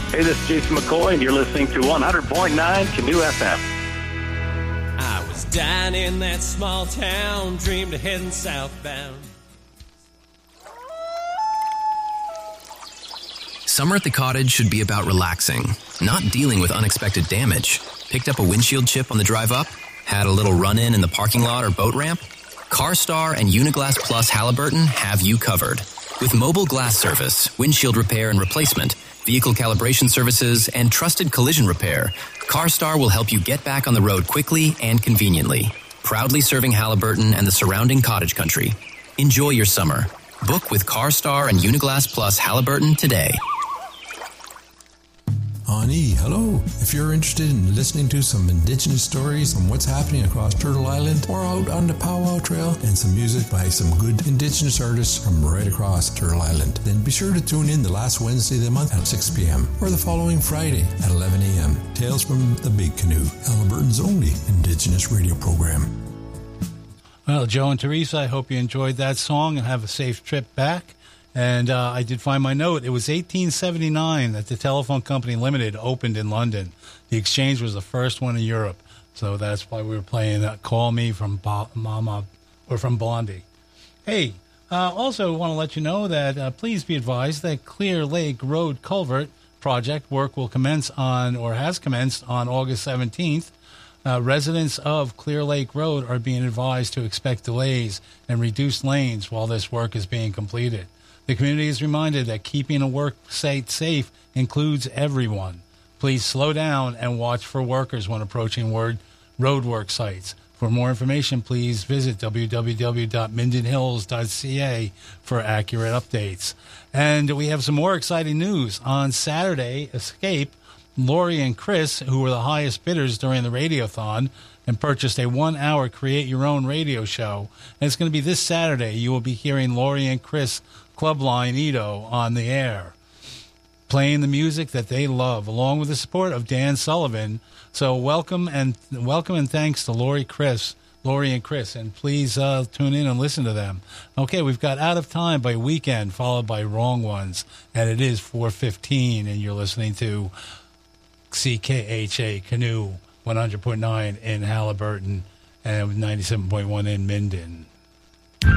Hey, this is Jason McCoy, and you're listening to 100.9 Canoe FM. I was down in that small town, dreamed of heading southbound. Summer at the cottage should be about relaxing, not dealing with unexpected damage. Picked up a windshield chip on the drive up? Had a little run-in in the parking lot or boat ramp? CarStar and Uniglass Plus Halliburton have you covered. With mobile glass service, windshield repair and replacement, vehicle calibration services, and trusted collision repair, CarStar will help you get back on the road quickly and conveniently. Proudly serving Halliburton and the surrounding cottage country. Enjoy your summer. Book with CarStar and Uniglass Plus Halliburton today. Ani, hello. If you're interested in listening to some Indigenous stories on what's happening across Turtle Island or out on the Powwow Trail and some music by some good Indigenous artists from right across Turtle Island, then be sure to tune in the last Wednesday of the month at 6 p.m. or the following Friday at 11 a.m. Tales from the Big Canoe, Halliburton's only Indigenous radio program. Well, Joe and Teresa, I hope you enjoyed that song and have a safe trip back. And I did find my note. It was 1879 that the Telephone Company Limited opened in London. The exchange was the first one in Europe. So that's why we were playing Call Me from Mama, or from Blondie. Hey, also want to let you know that please be advised that Clear Lake Road Culvert project work will commence on, or has commenced on August 17th. Residents of Clear Lake Road are being advised to expect delays and reduced lanes while this work is being completed. The community is reminded that keeping a work site safe includes everyone. Please slow down and watch for workers when approaching roadwork sites. For more information, please visit www.mindenhills.ca for accurate updates. And we have some more exciting news. On Saturday, Escape, Lori and Chris, who were the highest bidders during the Radiothon, and purchased a 1-hour Create Your Own radio show. And it's going to be this Saturday. You will be hearing Lori and Chris Clubline Edo on the air, playing the music that they love, along with the support of Dan Sullivan. So welcome and thanks to Lori and Chris, and please tune in and listen to them. Okay, we've got Out of Time by Weekend, followed by Wrong Ones, and it is 4:15, and you're listening to CKHA Canoe 100.9 in Halliburton and 97.1 in Minden.